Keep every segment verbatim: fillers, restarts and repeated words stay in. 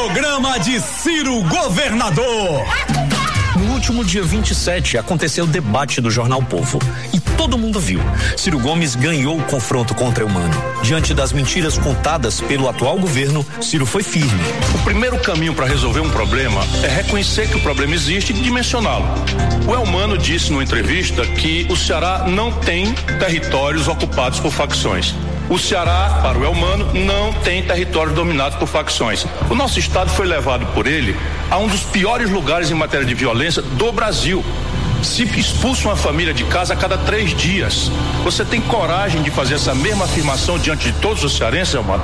Programa de Ciro Governador. No último dia vinte e sete aconteceu o debate do Jornal Povo e todo mundo viu. Ciro Gomes ganhou o confronto contra Eumano. Diante das mentiras contadas pelo atual governo, Ciro foi firme. O primeiro caminho para resolver um problema é reconhecer que o problema existe e dimensioná-lo. O Eumano disse numa entrevista que o Ceará não tem territórios ocupados por facções. O Ceará, para o Eumano, não tem território dominado por facções. O nosso estado foi levado por ele a um dos piores lugares em matéria de violência do Brasil. Se expulsa uma família de casa a cada três dias. Você tem coragem de fazer essa mesma afirmação diante de todos os cearenses, Eumano?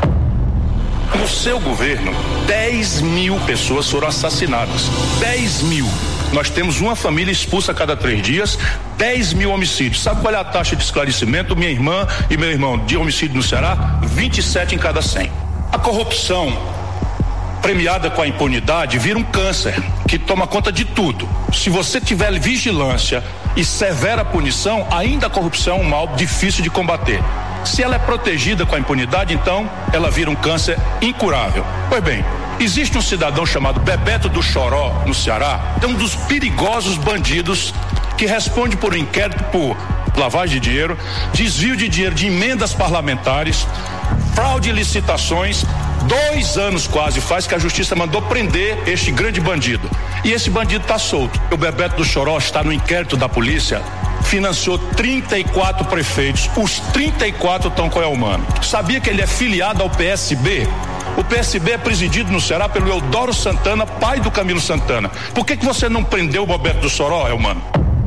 No seu governo, dez mil pessoas foram assassinadas. dez mil. Nós temos uma família expulsa a cada três dias, dez mil homicídios. Sabe qual é a taxa de esclarecimento? Minha irmã e meu irmão de homicídio no Ceará? vinte e sete em cada cem. A corrupção premiada com a impunidade vira um câncer que toma conta de tudo. Se você tiver vigilância e severa punição, ainda a corrupção é um mal difícil de combater. Se ela é protegida com a impunidade, então ela vira um câncer incurável. Pois bem, existe um cidadão chamado Bebeto do Choró, no Ceará, é um dos perigosos bandidos que responde por um inquérito por lavagem de dinheiro, desvio de dinheiro de emendas parlamentares, fraude em licitações. Dois anos quase faz que a justiça mandou prender este grande bandido. E esse bandido está solto. O Bebeto do Choró está no inquérito da polícia, financiou trinta e quatro prefeitos, os trinta e quatro estão com o Eumano. Sabia que ele é filiado ao P S B? O P S B é presidido no Ceará pelo Eudoro Santana, pai do Camilo Santana. Por que que você não prendeu o Bebeto do Choró, Eumano?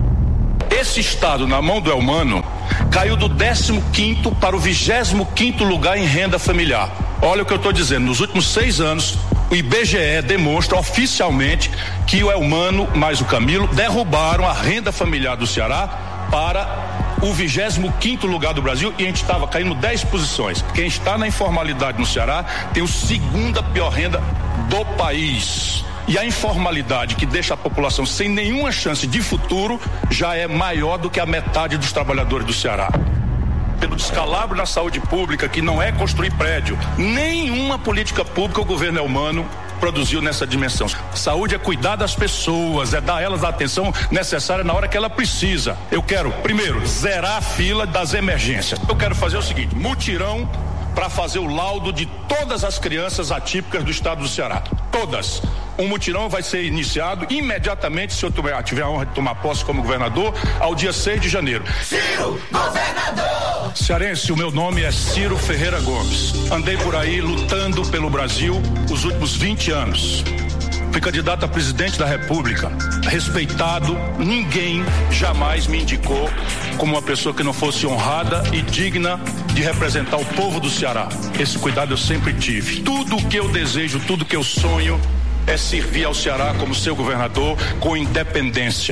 Esse estado, na mão do Eumano, caiu do décimo quinto para o vigésimo quinto lugar em renda familiar. Olha o que eu estou dizendo, nos últimos seis anos, o I B G E demonstra oficialmente que o Eumano mais o Camilo derrubaram a renda familiar do Ceará para o vigésimo quinto lugar do Brasil e a gente estava caindo dez posições. Quem está na informalidade no Ceará tem a segunda pior renda do país. E a informalidade que deixa a população sem nenhuma chance de futuro já é maior do que a metade dos trabalhadores do Ceará. Pelo descalabro na saúde pública, que não é construir prédio, nenhuma política pública o governo Eumano produziu nessa dimensão. Saúde é cuidar das pessoas, é dar a elas a atenção necessária na hora que ela precisa. Eu quero, primeiro, zerar a fila das emergências. Eu quero fazer o seguinte, mutirão para fazer o laudo de todas as crianças atípicas do estado do Ceará. Todas. Um mutirão vai ser iniciado imediatamente, se eu tiver a honra de tomar posse como governador, ao dia seis de janeiro. Ciro, governador! Cearense, o meu nome é Ciro Ferreira Gomes. Andei por aí lutando pelo Brasil os últimos vinte anos. Fui candidato a presidente da República, respeitado, ninguém jamais me indicou como uma pessoa que não fosse honrada e digna de representar o povo do Ceará. Esse cuidado eu sempre tive. Tudo o que eu desejo, tudo que eu sonho é servir ao Ceará como seu governador com independência.